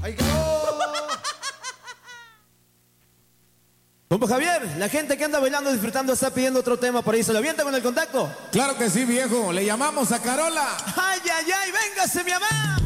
¡Ay, quedó! Compa Javier, la gente que anda bailando, disfrutando, está pidiendo otro tema por ahí. ¿Se lo avienta con el contacto? Claro que sí, viejo. Le llamamos a Carola. ¡Ay, ay, ay! ¡Véngase, mi mamá!